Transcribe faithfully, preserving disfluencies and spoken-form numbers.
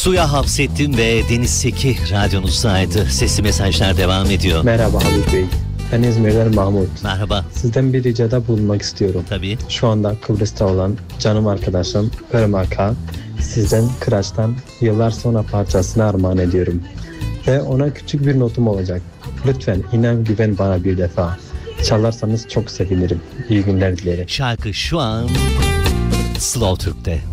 Suya hapsettim ve Deniz Seki radyonuzdaydı. Sesli mesajlar devam ediyor. Merhaba Haluk Bey. Ben İzmir'den Mahmut. Merhaba. Sizden bir ricada bulunmak istiyorum. Tabii. Şu anda Kıbrıs'ta olan canım arkadaşım Irmak Ağa, sizden Kıraç'tan yıllar sonra parçasını armağan ediyorum. Ve ona küçük bir notum olacak. Lütfen inan güven bana bir defa. Çalarsanız çok sevinirim. İyi günler dilerim. Şarkı şu an Slow Türk'te.